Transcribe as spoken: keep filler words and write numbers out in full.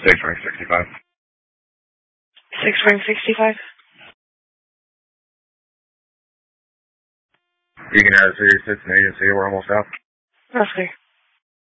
Six ring sixty-five. Six ring sixty-five. You can add a Series six and agency. We're almost out. Okay.